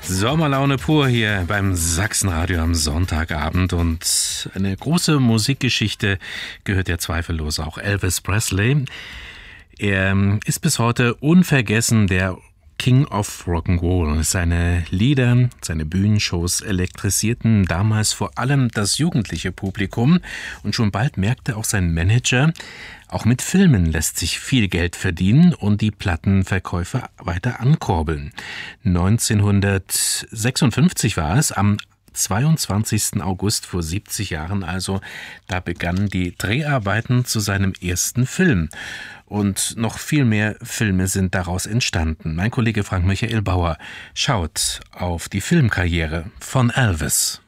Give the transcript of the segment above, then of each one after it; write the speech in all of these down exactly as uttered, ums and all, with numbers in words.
Sommerlaune pur hier beim Sachsenradio am Sonntagabend, und eine große Musikgeschichte gehört ja zweifellos auch Elvis Presley. Er ist bis heute unvergessen der King of Rock'n'Roll. Seine Lieder, seine Bühnenshows elektrisierten damals vor allem das jugendliche Publikum, und schon bald merkte auch sein Manager, auch mit Filmen lässt sich viel Geld verdienen und die Plattenverkäufe weiter ankurbeln. neunzehnhundertsechsundfünfzig war es, am zweiundzwanzigsten August vor siebzig Jahren also, da begannen die Dreharbeiten zu seinem ersten Film. Und noch viel mehr Filme sind daraus entstanden. Mein Kollege Frank Michael Bauer schaut auf die Filmkarriere von Elvis.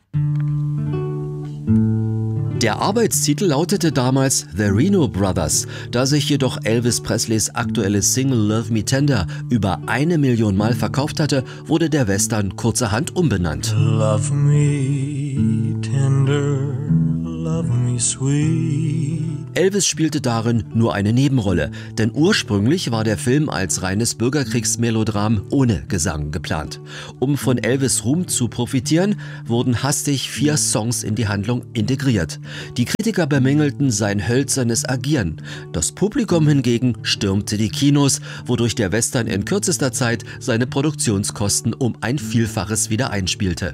Der Arbeitstitel lautete damals The Reno Brothers. Da sich jedoch Elvis Presleys aktuelle Single Love Me Tender über eine Million Mal verkauft hatte, wurde der Western kurzerhand umbenannt. Love me tender, love me sweet. Elvis spielte darin nur eine Nebenrolle, denn ursprünglich war der Film als reines Bürgerkriegsmelodram ohne Gesang geplant. Um von Elvis' Ruhm zu profitieren, wurden hastig vier Songs in die Handlung integriert. Die Kritiker bemängelten sein hölzernes Agieren. Das Publikum hingegen stürmte die Kinos, wodurch der Western in kürzester Zeit seine Produktionskosten um ein Vielfaches wieder einspielte.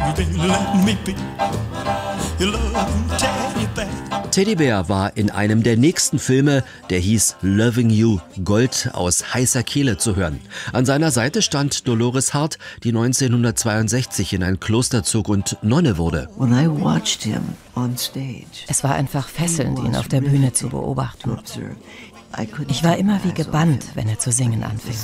Teddy Bear war in einem der nächsten Filme, der hieß Loving You, Gold aus heißer Kehle zu hören. An seiner Seite stand Dolores Hart, die neunzehnhundertzweiundsechzig in ein Kloster zog und Nonne wurde. Es war einfach fesselnd, ihn auf der Bühne zu beobachten. Ich war immer wie gebannt, wenn er zu singen anfing.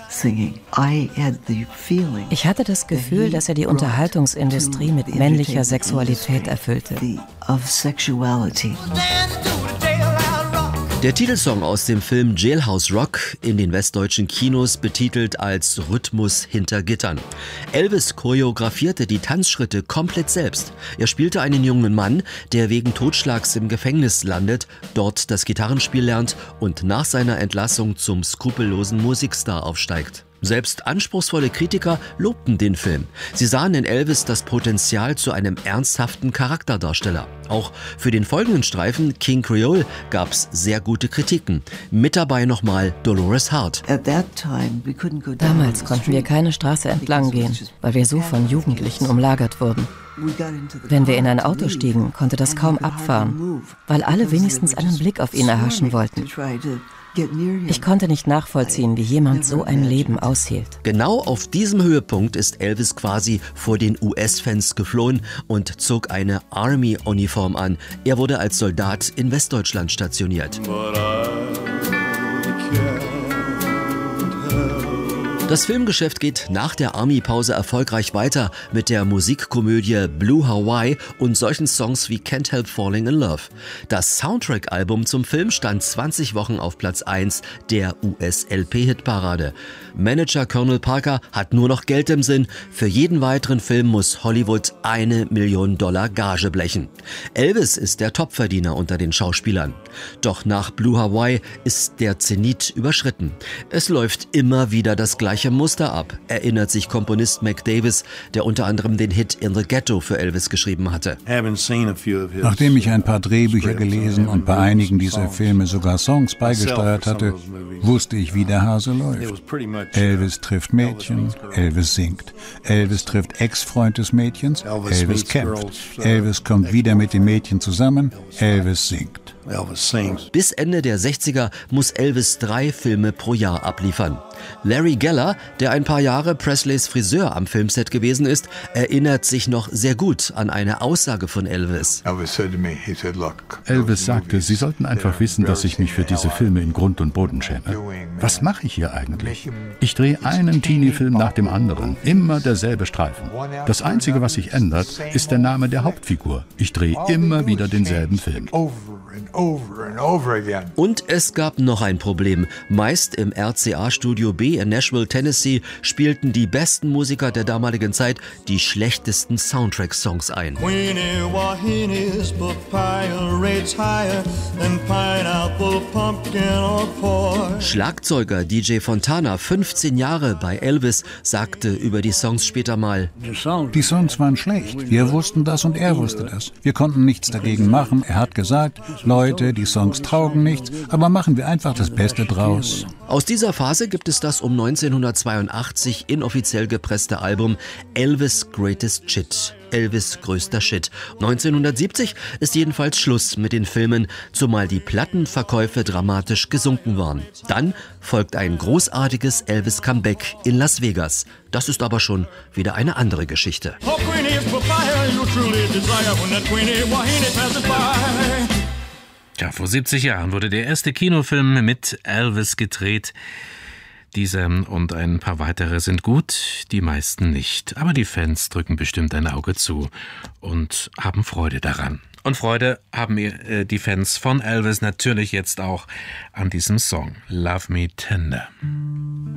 Ich hatte das Gefühl, dass er die Unterhaltungsindustrie mit männlicher Sexualität erfüllte. Der Titelsong aus dem Film Jailhouse Rock, in den westdeutschen Kinos betitelt als Rhythmus hinter Gittern. Elvis choreografierte die Tanzschritte komplett selbst. Er spielte einen jungen Mann, der wegen Totschlags im Gefängnis landet, dort das Gitarrenspiel lernt und nach seiner Entlassung zum skrupellosen Musikstar aufsteigt. Selbst anspruchsvolle Kritiker lobten den Film. Sie sahen in Elvis das Potenzial zu einem ernsthaften Charakterdarsteller. Auch für den folgenden Streifen King Creole gab's sehr gute Kritiken. Mit dabei nochmal Dolores Hart. Damals konnten wir keine Straße entlang gehen, weil wir so von Jugendlichen umlagert wurden. Wenn wir in ein Auto stiegen, konnte das kaum abfahren, weil alle wenigstens einen Blick auf ihn erhaschen wollten. Ich konnte nicht nachvollziehen, wie jemand so ein Leben aushielt. Genau auf diesem Höhepunkt ist Elvis quasi vor den U S-Fans geflohen und zog eine Army-Uniform an. Er wurde als Soldat in Westdeutschland stationiert. Das Filmgeschäft geht nach der Army-Pause erfolgreich weiter mit der Musikkomödie Blue Hawaii und solchen Songs wie Can't Help Falling in Love. Das Soundtrack-Album zum Film stand zwanzig Wochen auf Platz eins der U S-L P-Hitparade. Manager Colonel Parker hat nur noch Geld im Sinn. Für jeden weiteren Film muss Hollywood eine Million Dollar Gage blechen. Elvis ist der Topverdiener unter den Schauspielern. Doch nach Blue Hawaii ist der Zenit überschritten. Es läuft immer wieder das gleiche Muster ab, erinnert sich Komponist Mac Davis, der unter anderem den Hit In the Ghetto für Elvis geschrieben hatte. Nachdem ich ein paar Drehbücher gelesen und bei einigen dieser Filme sogar Songs beigesteuert hatte, wusste ich, wie der Hase läuft. Elvis trifft Mädchen, Elvis singt. Elvis trifft Ex-Freund des Mädchens, Elvis kämpft. Elvis kommt wieder mit dem Mädchen zusammen, Elvis singt. Bis Ende der sechziger muss Elvis drei Filme pro Jahr abliefern. Larry Geller, der ein paar Jahre Presleys Friseur am Filmset gewesen ist, erinnert sich noch sehr gut an eine Aussage von Elvis. Elvis sagte, Sie sollten einfach wissen, dass ich mich für diese Filme in Grund und Boden schäme. Was mache ich hier eigentlich? Ich drehe einen Teenie-Film nach dem anderen, immer derselbe Streifen. Das Einzige, was sich ändert, ist der Name der Hauptfigur. Ich drehe immer wieder denselben Film. Und es gab noch ein Problem. Meist im R C A-Studio B in Nashville, Tennessee, spielten die besten Musiker der damaligen Zeit die schlechtesten Soundtrack-Songs ein. Queenie Wahine's papaya rates higher than pineapple, pumpkin or pork. Schlagzeuger D J Fontana, fünfzehn Jahre bei Elvis, sagte über die Songs später mal: Die Songs waren schlecht. Wir wussten das und er wusste das. Wir konnten nichts dagegen machen. Er hat gesagt, Leute, die Songs taugen nichts, aber machen wir einfach das Beste draus. Aus dieser Phase gibt es das um neunzehnhundertzweiundachtzig inoffiziell gepresste Album Elvis Greatest Shit. Elvis größter Shit. neunzehnhundertsiebzig ist jedenfalls Schluss mit den Filmen, zumal die Plattenverkäufe dramatisch gesunken waren. Dann folgt ein großartiges Elvis-Comeback in Las Vegas. Das ist aber schon wieder eine andere Geschichte. Oh, Queenie's papaya you truly desire when that Queenie Wahine passes by. Ja, vor siebzig Jahren wurde der erste Kinofilm mit Elvis gedreht. Dieser und ein paar weitere sind gut, die meisten nicht. Aber die Fans drücken bestimmt ein Auge zu und haben Freude daran. Und Freude haben äh, die Fans von Elvis natürlich jetzt auch an diesem Song Love Me Tender.